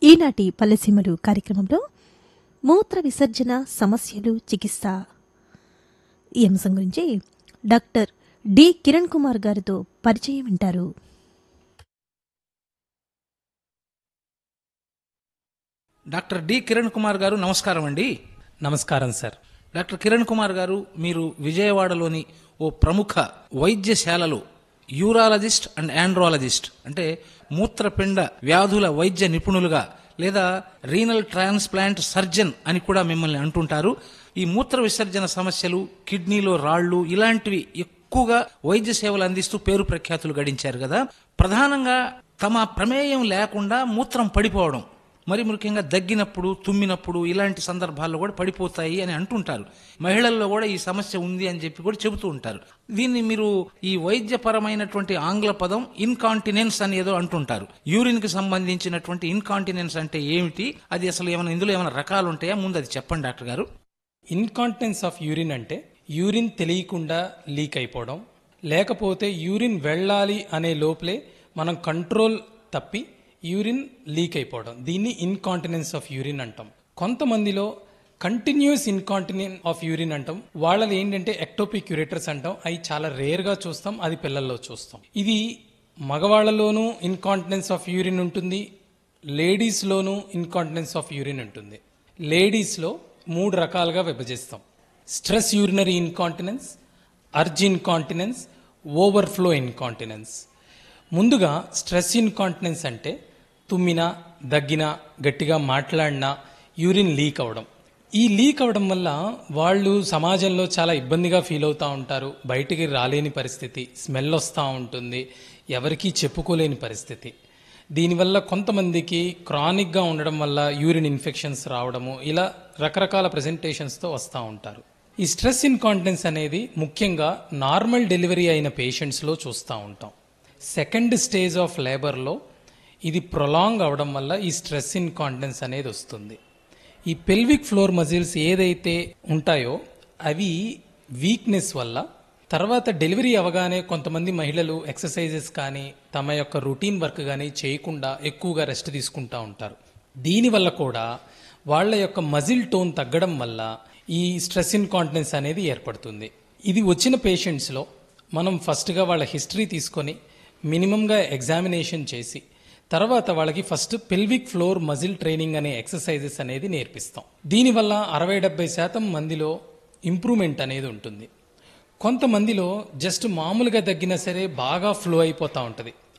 ఈనాటి పల్లెసీమలు కార్యక్రమంలో మూత్ర విసర్జన సమస్యలు చికిత్స ఈ అంశం గురించి డాక్టర్ డి కిరణ్ కుమార్ గారితో పరిచయం వింటారు. డాక్టర్ డి కిరణ్ కుమార్ గారు నమస్కారం అండి. నమస్కారం సార్. డాక్టర్ కిరణ్ కుమార్ గారు, మీరు విజయవాడలోని ఓ ప్రముఖ వైద్యశాలలో యూరాలజిస్ట్ అండ్ ఆండ్రాలజిస్ట్ అంటే మూత్రపిండ వ్యాధుల వైద్య నిపుణులుగా లేదా రీనల్ ట్రాన్స్ప్లాంట్ సర్జన్ అని కూడా మిమ్మల్ని అంటుంటారు. ఈ మూత్ర విసర్జన సమస్యలు, కిడ్నీలో రాళ్లు ఇలాంటివి ఎక్కువగా వైద్య సేవలు అందిస్తూ పేరు ప్రఖ్యాతులు గడించారు కదా. ప్రధానంగా తమ ప్రమేయం లేకుండా మూత్రం పడిపోవడం, మరి ముఖ్యంగా దగ్గినప్పుడు, తుమ్మినప్పుడు ఇలాంటి సందర్భాల్లో కూడా పడిపోతాయి అని అంటుంటారు. మహిళల్లో కూడా ఈ సమస్య ఉంది అని చెప్పి కూడా చెబుతూ ఉంటారు. దీన్ని మీరు ఈ వైద్యపరమైనటువంటి ఆంగ్ల పదం ఇన్కాంటినెన్స్ అని ఏదో అంటుంటారు. యూరిన్ కి సంబంధించినటువంటి ఇన్కాంటినెన్స్ అంటే ఏమిటి, అది అసలు ఏమైనా ఇందులో ఏమైనా రకాలు ఉంటాయా, ముందు అది చెప్పండి డాక్టర్ గారు. ఇన్కాంటినెన్స్ ఆఫ్ యూరిన్ అంటే యూరిన్ తెలియకుండా లీక్ అయిపోవడం, లేకపోతే యూరిన్ వెళ్ళాలి అనే లోపలే మనం కంట్రోల్ తప్పి యూరిన్ లీక్ అయిపోవడం, దీన్ని ఇన్కాంటినెన్స్ ఆఫ్ యూరిన్ అంటాం. కొంతమందిలో కంటిన్యూస్ ఇన్కాంటినెన్స్ ఆఫ్ యూరిన్ అంటాం. వాళ్ళది ఏంటంటే ఎక్టోపిక్ యూరేటర్స్ అంటాం. అవి చాలా రేర్గా చూస్తాం, అది పిల్లల్లో చూస్తాం. ఇది మగవాళ్లలోనూ ఇన్కాంటినెన్స్ ఆఫ్ యూరిన్ ఉంటుంది, లేడీస్లోనూ ఇన్కాంటినెన్స్ ఆఫ్ యూరిన్ ఉంటుంది. లేడీస్లో 3 రకాలుగా విభజిస్తాం: stress urinary incontinence, urge incontinence, overflow incontinence. ముందుగా స్ట్రెస్ ఇన్కాంటినెన్స్ అంటే తుమ్మినా, దగ్గినా, గట్టిగా మాట్లాడినా యూరిన్ లీక్ అవడం. ఈ లీక్ అవడం వల్ల వాళ్ళు సమాజంలో చాలా ఇబ్బందిగా ఫీల్ అవుతూ ఉంటారు. బయటికి రాలేని పరిస్థితి, స్మెల్ వస్తూ ఉంటుంది, ఎవరికీ చెప్పుకోలేని పరిస్థితి. దీనివల్ల కొంతమందికి క్రానిక్గా ఉండడం వల్ల యూరిన్ ఇన్ఫెక్షన్స్ రావడము, ఇలా రకరకాల ప్రెజెంటేషన్స్తో వస్తూ ఉంటారు. ఈ స్ట్రెస్ ఇన్కాంటినెన్స్ అనేది ముఖ్యంగా నార్మల్ డెలివరీ అయిన పేషెంట్స్లో చూస్తూ ఉంటాం. సెకండ్ స్టేజ్ ఆఫ్ లేబర్లో ఇది ప్రొలాంగ్ అవడం వల్ల ఈ స్ట్రెస్ ఇన్కాంటినెన్స్ అనేది వస్తుంది. ఈ పెల్విక్ ఫ్లోర్ మజిల్స్ ఏదైతే ఉంటాయో అవి వీక్నెస్ వల్ల తర్వాత డెలివరీ అవగానే కొంతమంది మహిళలు ఎక్సర్సైజెస్ కానీ తమ యొక్క రొటీన్ వర్క్ కానీ చేయకుండా ఎక్కువగా రెస్ట్ తీసుకుంటూ ఉంటారు. దీనివల్ల కూడా వాళ్ళ యొక్క మజిల్ టోన్ తగ్గడం వల్ల ఈ స్ట్రెస్ ఇన్కాంటినెన్స్ అనేది ఏర్పడుతుంది. ఇది వచ్చిన పేషెంట్స్లో మనం ఫస్ట్గా వాళ్ళ హిస్టరీ తీసుకొని మినిమంగా ఎగ్జామినేషన్ చేసి తర్వాత వాళ్ళకి first pelvic floor muscle training అనే ఎక్సర్సైజెస్ అనేది నేర్పిస్తాం. దీనివల్ల 60-70% మందిలో ఇంప్రూవ్మెంట్ అనేది ఉంటుంది. కొంతమందిలో జస్ట్ మామూలుగా తగ్గినా సరే బాగా ఫ్లో అయిపోతూ ఉంటుంది.